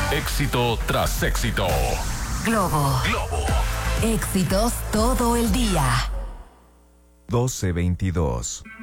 Éxito tras éxito. Globo. Éxitos todo el día. 12:22.